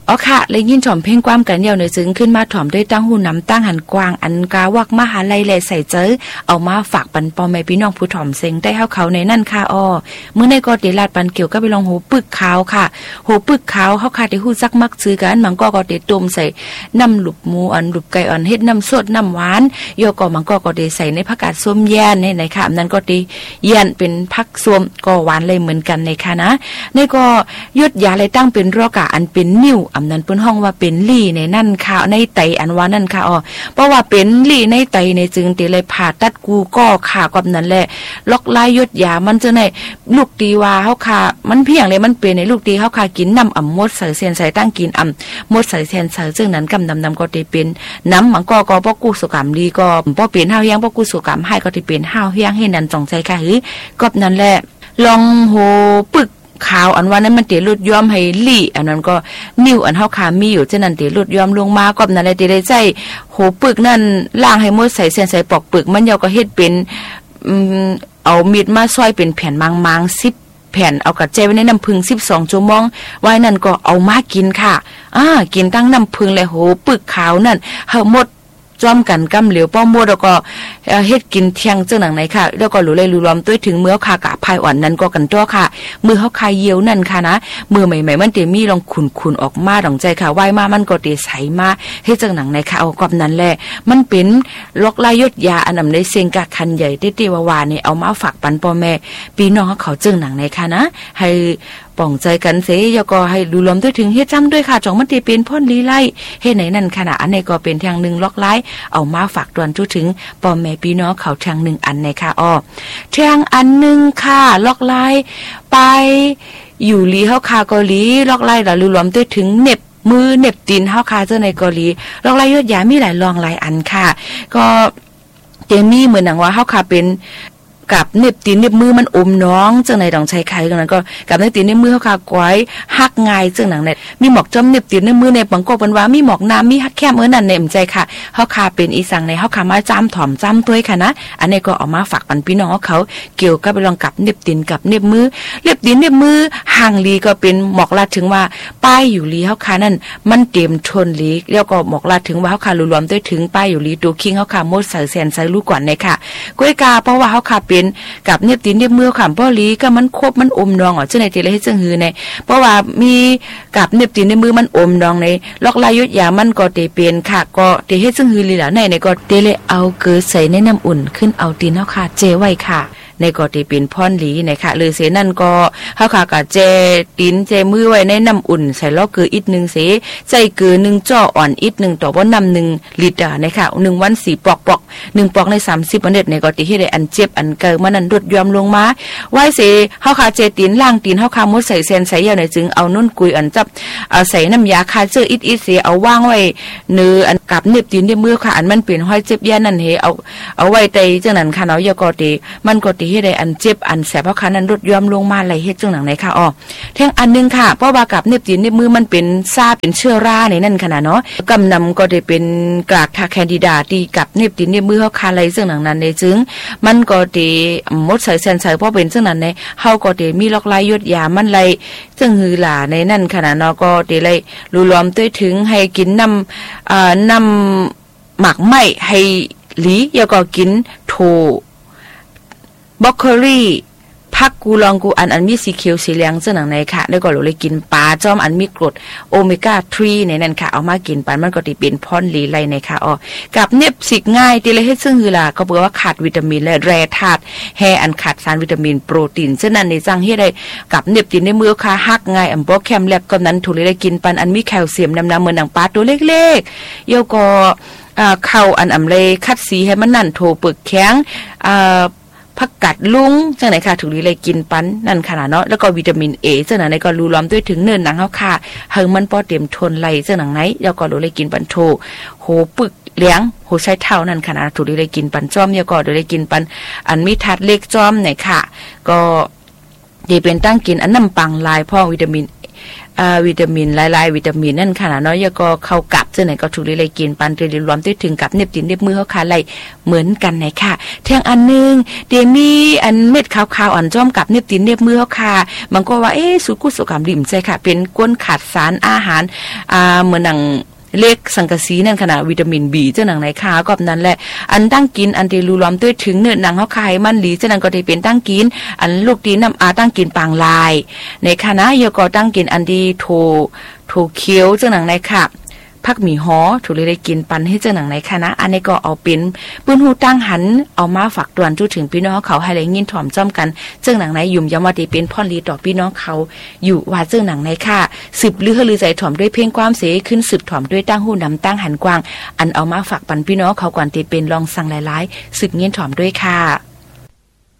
อ๋อค่ะเลยยินถ่อมเพ่งความกันยาวในซึ้งขึ้นมาถ่อมด้วยตั้งหูน้ำตั้งหันกวางอันกาวักมหาลัยแลใส่เจอเอามาฝากปันปอแม่พี่น้องผู้ถ่อมเซ็งได้เฮาเขาในนั่นค่ะอ้อเมื่อในกอติลาดปันเกี่ยวกับไปลองหูปึกขาวค่ะหูปึกขาวเฮาค่ะที่ฮู้จักมักซื้อกันมันก็ติต้มใส่น้ำหลุบหมูอันหลุบไก่อ่อนเฮ็ดน้ำสดน้ำหวานโยก็มันก็ติใส่ในผักกาดส้มแย่นในค่ะอันนั้นก็ติแย่นเป็นผักส้มก็หวานเลยเหมือนกันในค่ะนะในก็ยดยาเลยตั้งเป็นรอกะอันเป็นนิ้วอันนั้นเปิ้นห้องว่าเป็นลี่ในนั่นค่ะในไตอันว่านั่นค่ะอ๋อเพราะว่าเป็นลี่ในไตในจึงติเลยผ่าตัดกูก็ค่ะกับนั้นแหละล็อกลายยดยามันจะในลูกตีว่าเฮาค่ะมันเพียงเลยมันเป็นในลูกตีเฮาค่ะกินน้ำอ่ำมดใส่เส้นใส่ตั้งกินอ่ำมดใส่เส้นใส่ซึ่งนั้นกำนำก็ติเป็นน้ำมันก็บ่กู้สุกรรมดีก็บ่เป็นห้าวเฮียงบ่กู้สุกรรมให้ก็ติเป็นห้าวเฮียงให้นั่นจงใจค่ะหือกับนั้นแหละลองโหปึกขาวอันว่านั้นมันเตลดย้อมให้ลี่อันนั้นก็นิ้วอันเฮาขามีอยู่ฉะนั้นเตลดย้อมลงมาก็นั่นแหละเตได้ใจโหปึกนั่นล้างให้หมดใส่เส้นใส่ปอกปึกมันยาวก็เฮ็ดเป็นเอามีดมาซอยเป็นแผ่นมางๆ10แผ่นเอากระเจไว้ในน้ำผึ้ง12ชั่วโมงไว้นั่นก็เอามากินค่ะกินตั้งน้ำผึ้งและโหปึกขาวนั่นเฮาหมดจอมกันกำเหลียวป้อมโมดแล้วก็เฮ็ดกินเที่ยงเจ้าหนังไหนค่ะแล้วก็หลุเลยลุลอมด้วยถึงเมื่อคากะภายอ่อนนั้นก็กันตัวค่ะมือเฮาคายเยียวนั่นค่ะนะมือใหม่ๆมันเตมีลองขุนๆออกมาดองใจค่ะไหวมามันก็เตใสมาเฮ็ดเจ้าหนังไหนค่ะเอากับนั้นแหละมันเป็นลอกลายยดยาอันนำในเซงกะคันใหญ่เตี้ๆวาๆนี่เอามาฝากปันพ่อแม่พี่น้องเขาเจ้าหนังไหนค่ะนะให้ป่องใจกันเสยก็ให้ดูลมด้วยถึงเฮ็ดจำด้วยค่ะจ่องมันติเป็นพ่นลีไล่เฮ็ดไหนนั่นขณะอันนี้ก็เป็นทางนึงล็อกไล่เอามาฝากตวนทุถึงป่อแม่พี่น้องเขาทางนึงอันในค่ะอ้อทางอันนึงค่ะล็อกไล่ไปอยู่ลีเฮาคาเกาหลีล็อกไล่ละดูลมด้วยถึงเน็บมือเน็บตีนเฮาคาเจ้าในเกาหลีล็อกไล่ยอดยามีหลายรองหลายอันค่ะก็เจมี่เหมือนหนังว่าเฮาคาเป็นกับเน็บตีนเน็บมือมันอมน้องจังไหนดองใช้ไข่ตรงนั้นก็กับเน็บตีนเน็บมือเฮาคาก้อยฮักง่ายจังหนังเนี่ยมีหมอกจ้อมเน็บตีนเน็บมือในบังกบเปิ้นว่ามีหมอกน้ำมีฮักแค่มื้อนั้นเนี่ยใจค่ะเฮาคาเป็นอีสังในเฮาคามาจ้ำถ่อมจ้ำด้วยค่ะนะอันนี้ก็เอามาฝากปันพี่น้องเขาเกี่ยวกับไปลองกับเน็บตีนกับเน็บมือเน็บตีนเน็บมือห่างลีก็เป็นหมอกลาดถึงว่าป้ายอยู่ลีเฮาคานั่นมันเต็มทนลีแล้วก็หมอกลาดถึงว่าเฮาคารวมด้วยถึงป้ายอยู่ลีตัวคิงเฮาคาหมดใส่แสนใส่ลูกก่อนเนี่ยค่ะก้อยกาเพราะว่าเฮาคาเป็นกับเน็บตีนเน็บมือค่ะพ่อลีก็มันครบมันอมดองอ๋อจังได๋ติเลยเฮ็ดจังหือในเพราะว่ามีกับเน็บตีนเน็บมือมันอมดองในล็อกลายยุดยามันก็เตเป็นค่ะก็เตเฮ็ดจังหือลีล่ะในก็เตเลยเอาเกลือใส่ในน้ำอุ่นขึ้นเอาตีนเฮาค่ะเจไว้ค่ะในก็ที่เป็นพ่อนหลีนะคะหรือเสนั่นก็เฮาค่ะก็เจตีนเจมือไว้ในน้ำอุ่นใส่ล้อเกลืออีกนึงเสใส่เกลือ1จ้ออ่อนอีกนึงต่อบ่น้ำ1ลิตรนะคะ1วัน4ปอก1ปอกใน30วันเด็ดในก็ที่เฮ็ดได้อันเจ็บอันเกิมันนั้นลดยอมลงมาไว้เสเฮาค่ะเจตีนล่างตีนเฮาค่ะหมดใส่เส้นใส่ยาวในจึงเอานุ่นกุยอันจับเอาใส่น้ำยาฆ่าเชื้ออีกเสเอาวางไว้เนื้ออันกับเน็บตีนเน็บมือค่ะอันมันเป็นห้อยเจ็บแย่นั่นเฮเอาไว้ใต้จังนั้นค่ะเนาะยก็ติมันก็เฮ็ดได้อันเจ็บอันแสบเพราะคันนั้นลดยอมลงมาไหลเฮ็ดจังหนังไหนค่ะแท่งอันนึงค่ะเพราะว่ากับเน็บตีนเน็บมือมันเป็นซาเป็นเชื้อราในนั่นขนาดเนาะกำนำก็ได้เป็นกากทาแคนดิดาที่กับเน็บตีนเน็บมือเฮาคาไหลจังหนังนั้นในจึงมันก็ได้หมดใส่เส้นใส่เพราะเป็นจังนั้นในเฮาก็ได้มีล็อกลายยดยามันไหลจังหือหลาในนั่นขนาดเนาะก็ได้ไหลรู้ล้อมด้วยถึงให้กินน้ำหมักไหม้ให้หลีแล้วก็กินโถบล็อกโคลี่ผักกูลองกูอันมีสีเขียวสีเหลืองจังหนังไหนค่ะแล้วก็เลยกินปลาจ้อมอันมีกรดโอเมก้า3ในนั้นค่ะเอามากินปันมันก็สิเป็นพ่อนหลีไหลในค่ะกับเน็บสิกง่ายติเลยเฮ็ดซึ่งคือล่ะก็บอกว่าขาดวิตามินและแร่ธาตุแฮอันขาดสารวิตามินโปรตีนฉะนั้นในจังเฮ็ดได้กับเน็บตินในมือค่ะฮักง่ายอันบ่แคมแลบก็นั้นถูกเลยกินปันอันมีแคลเซียมน้ำเหมือนหนังปลาตัวเล็กๆโยก็เข้าอันอำเลยคัดสีให้มันนั่นโถปึกแข็งผักกัดลุงจังไหนค่ะถูกเลยกินปันนั่นขนาดเนาะแล้วก็วิตามิน A จังไหนก็รู้ล้อมด้วยถึงเนินหนังเฮาค่ะเฮิงมันพอเต็มทนไหลจังหนังไหนแล้วก็เลยกินปันโถโหปึกเลี้ยงโหใช้เท่านั่นขนาดถูกเลยกินปันจ้อมแล้วก็เลยกินปันอันมีทัดเล็กจ้อมไหนค่ะก็ดีเป็นตั้งกินอันน้ำปังลายพ่อวิตามินวิตามินหลายๆวิตามินนั่นค่ะเนาะยาก็เข้ากับจังไหนก็ถูกเลยกินปันเตรียมรวมได้ถึงกับเน็บตินเน็บมือเฮาค่ะไหลเหมือนกันไหนค่ะเที่ยงอันนึงเดมีอันเม็ดขาวๆอ่อนจ้อมกับเน็บตินเน็บมือเฮาค่ะมันก็ว่าสุกุสุกามดิ่มใจค่ะเป็นก้นขาดสารอาหารเหมือนหนังเล็กสังกะสีนั่นขนาดวิตามิน B เจ้าหนังในขาก็นั้นแหละอันตั้งกินอันที่รู้ล้อมด้วยถึงเนื้อหนังเฮาคายมันหลีเจ้าหนังก็ได้เป็นตั้งกินอันลูกดีน้ำตั้งกินปางลายในคณะยก็ตั้งกินอันดีโถเคี้ยวเจ้าหนังในค่ะพักหมี่ฮ้อถูกเลยได้กินปันให้เจ้าหนังในคณะอันนี้ก็เอาเป็นปื้นหูตั้งหันเอามาฝากตวนจู้ถึงพี่น้องเขาให้เลยยินถ่อมจ้อมกันเจ้าหนังในยุ่มยามว่าได้เป็นพ่อลีต่อพี่น้องเขาอยู่ว่าเจ้าหนังในค่ะสืบลือใจถ่อมด้วยเพียงความเสขึ้นสืบถ่อมด้วยตั้งหูนำตั้งหันกว้างอันเอามาฝากปันพี่น้องเขาก่อนที่เป็นลองสั่งหลายๆสืบยินถ่อมด้วยค่ะ